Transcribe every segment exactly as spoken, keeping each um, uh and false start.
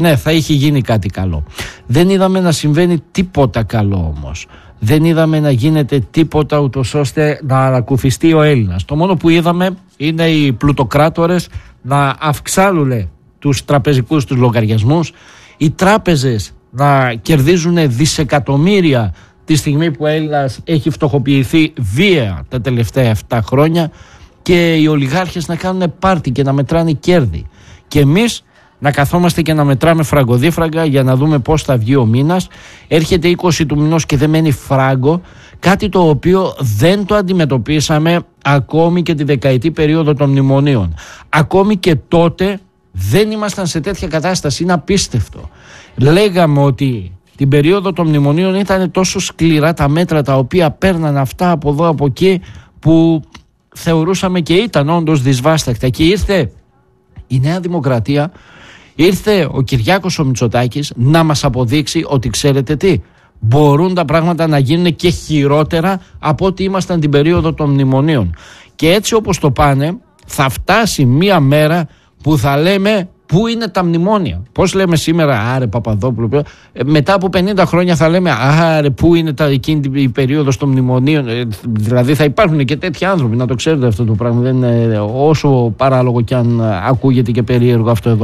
Ναι, θα είχε γίνει κάτι καλό. Δεν είδαμε να συμβαίνει τίποτα καλό όμως. Δεν είδαμε να γίνεται τίποτα ούτως ώστε να ανακουφιστεί ο Έλληνας. Το μόνο που είδαμε είναι οι πλουτοκράτορες να αυξάνουν τους τραπεζικούς τους λογαριασμούς, οι τράπεζες να κερδίζουν δισεκατομμύρια τη στιγμή που ο Έλληνας έχει φτωχοποιηθεί βία τα τελευταία επτά χρόνια και οι ολιγάρχες να κάνουν πάρτι και να μετράνε κέρδη. Και εμείς να καθόμαστε και να μετράμε φραγκοδίφραγκα για να δούμε πώς θα βγει ο μήνας. Έρχεται είκοσι του μηνός και δεν μένει φράγκο, κάτι το οποίο δεν το αντιμετωπίσαμε ακόμη και τη δεκαετή περίοδο των μνημονίων. Ακόμη και τότε δεν ήμασταν σε τέτοια κατάσταση, είναι απίστευτο. Λέγαμε ότι την περίοδο των μνημονίων ήταν τόσο σκληρά τα μέτρα τα οποία παίρναν αυτά από εδώ από εκεί που θεωρούσαμε και ήταν όντως δυσβάστακτα. Και ήρθε η Νέα Δημοκρατία, ήρθε ο Κυριάκος ο Μητσοτάκης να μας αποδείξει ότι ξέρετε τι, μπορούν τα πράγματα να γίνουν και χειρότερα από ό,τι ήμασταν την περίοδο των μνημονίων. Και έτσι όπως το πάνε θα φτάσει μία μέρα που θα λέμε πού είναι τα μνημόνια. Πώς λέμε σήμερα, άρε Παπαδόπουλο, ε, μετά από πενήντα χρόνια θα λέμε, άρε πού είναι τα, εκείνη η περίοδος των μνημονίων. Ε, δηλαδή θα υπάρχουν και τέτοιοι άνθρωποι, να το ξέρετε αυτό το πράγμα. Δεν είναι όσο παράλογο κι αν ακούγεται και περίεργο αυτό εδώ.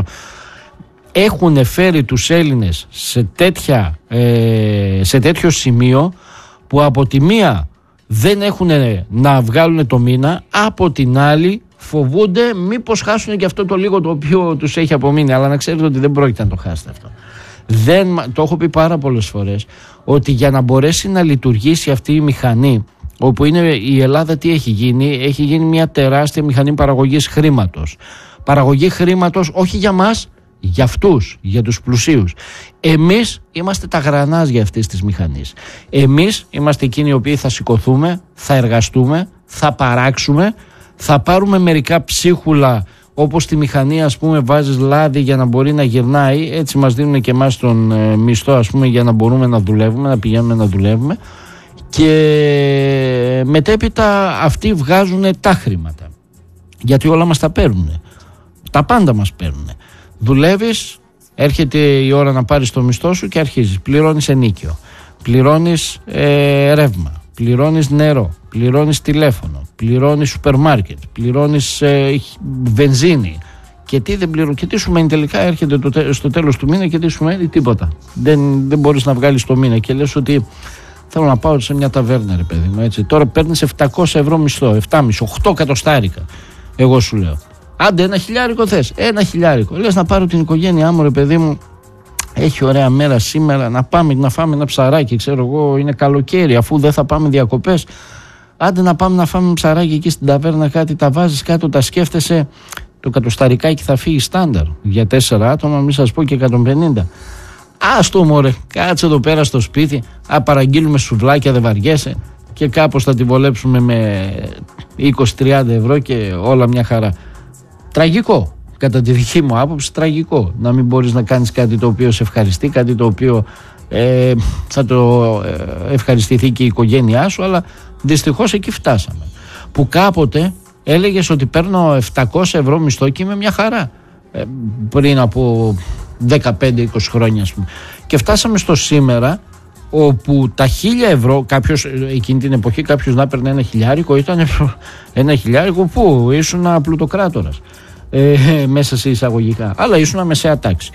Έχουν φέρει τους Έλληνες σε, τέτοια, ε, σε τέτοιο σημείο που από τη μία δεν έχουν να βγάλουν το μήνα, από την άλλη φοβούνται μήπως χάσουν και αυτό το λίγο το οποίο τους έχει απομείνει. Αλλά να ξέρετε ότι δεν πρόκειται να το χάσετε αυτό. Δεν, το έχω πει πάρα πολλές φορές ότι για να μπορέσει να λειτουργήσει αυτή η μηχανή, όπου είναι η Ελλάδα, τι έχει γίνει, έχει γίνει μια τεράστια μηχανή παραγωγής χρήματος. Παραγωγή χρήματος όχι για μας, για αυτούς, για τους πλουσίους. Εμείς είμαστε τα γρανάζια αυτής της μηχανής. Εμείς είμαστε εκείνοι οι οποίοι θα σηκωθούμε, θα εργαστούμε, θα παράξουμε, θα πάρουμε μερικά ψίχουλα, όπως στη μηχανή ας πούμε βάζεις λάδι για να μπορεί να γυρνάει, έτσι μας δίνουν και εμάς τον ε, μισθό ας πούμε για να μπορούμε να δουλεύουμε, να πηγαίνουμε να δουλεύουμε, και μετέπειτα αυτοί βγάζουν τα χρήματα, γιατί όλα μας τα παίρνουν, τα πάντα μας παίρνουν. Δουλεύεις, έρχεται η ώρα να πάρεις το μισθό σου και αρχίζεις, πληρώνεις ενίκιο, πληρώνεις ε, ρεύμα, πληρώνεις νερό, πληρώνεις τηλέφωνο, πληρώνεις σούπερ μάρκετ, πληρώνεις ε, βενζίνη. Και τι δεν πληρώνει, και τι σου μένει τελικά, έρχεται το, στο τέλος του μήνα και τι σου μένει, τίποτα. Δεν, δεν μπορείς να βγάλεις το μήνα και λες ότι θέλω να πάω σε μια ταβέρνα, ρε παιδί μου, έτσι. Τώρα παίρνεις επτακόσια ευρώ μισθό, επτάμισι, οκτώ κατοστάρικα. Εγώ σου λέω, άντε ένα χιλιάρικο θες, ένα χιλιάρικο. Λες να πάρω την οικογένειά μου, ρε παιδί μου, έχει ωραία μέρα σήμερα, να πάμε να φάμε ένα ψαράκι, ξέρω εγώ, είναι καλοκαίρι, αφού δεν θα πάμε διακοπές. Άντε να πάμε να φάμε ψαράκι εκεί στην ταβέρνα, κάτι, τα βάζεις κάτω, τα σκέφτεσαι. Το κατοσταρικάκι θα φύγει στάνταρ για τέσσερα άτομα, μην σας πω και εκατόν πενήντα. Άστο μωρέ, κάτσε εδώ πέρα στο σπίτι, α, παραγγείλουμε σουβλάκια, δεν βαριέσαι, και κάπως θα τη βολέψουμε με είκοσι με τριάντα ευρώ και όλα μια χαρά. Τραγικό, κατά τη δική μου άποψη, τραγικό να μην μπορείς να κάνεις κάτι το οποίο σε ευχαριστεί, κάτι το οποίο ε, θα το ε, ευχαριστηθεί και η οικογένειά σου, αλλά δυστυχώς εκεί φτάσαμε. Που κάποτε έλεγες ότι παίρνω επτακόσια ευρώ μισθό και είμαι μια χαρά, ε, πριν από δεκαπέντε είκοσι χρόνια ας πούμε. Και φτάσαμε στο σήμερα, όπου τα χίλια ευρώ, κάποιος εκείνη την εποχή κάποιος να παίρνει ένα χιλιάρικο, ήταν ένα χιλιάρικο που ήσουν πλουτοκράτορας, ε, μέσα σε εισαγωγικά, αλλά ήσουν μεσαία τάξη.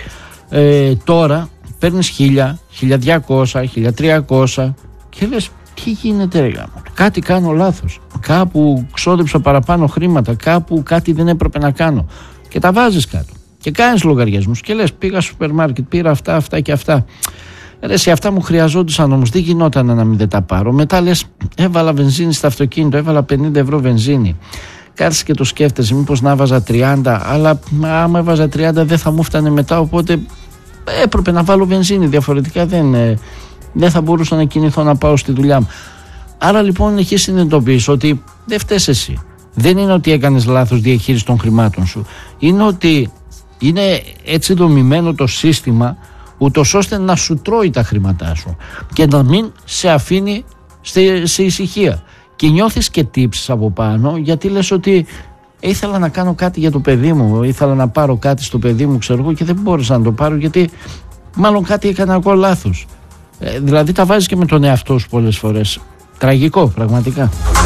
Ε, τώρα παίρνεις χίλια, χίλια διακόσια, χίλια τριακόσια και λες τι γίνεται ρε γάμο, κάτι κάνω λάθος, κάπου ξόδεψα παραπάνω χρήματα, κάπου κάτι δεν έπρεπε να κάνω, και τα βάζεις κάτω και κάνεις λογαριασμούς και λες πήγα στο σούπερ μάρκετ, πήρα αυτά, αυτά και αυτά. Ρε, σε αυτά μου χρειαζόντουσαν όμως, δεν γινόταν να μην δεν τα πάρω. Μετά λες, έβαλα βενζίνη στο αυτοκίνητο, έβαλα πενήντα ευρώ βενζίνη. Κάτσε και το σκέφτεσαι, μήπως να βάζα τριάντα, αλλά άμα έβαζα τριάντα δεν θα μου φτάνε μετά, οπότε έπρεπε να βάλω βενζίνη. Διαφορετικά δεν, δεν θα μπορούσα να κινηθώ να πάω στη δουλειά μου. Άρα λοιπόν εκεί συνειδητοποιείς ότι δεν φταίς εσύ. Δεν είναι ότι έκανες λάθος διαχείριση των χρημάτων σου. Είναι ότι είναι έτσι δομημένο το σύστημα, ούτως ώστε να σου τρώει τα χρήματά σου και να μην σε αφήνει σε, σε ησυχία. Και νιώθεις και τύψεις από πάνω, γιατί λες ότι ήθελα να κάνω κάτι για το παιδί μου, ήθελα να πάρω κάτι στο παιδί μου, ξέρω εγώ, και δεν μπόρεσα να το πάρω γιατί μάλλον κάτι έκανα εγώ λάθος. Ε, δηλαδή τα βάζεις και με τον εαυτό σου πολλές φορές. Τραγικό, πραγματικά.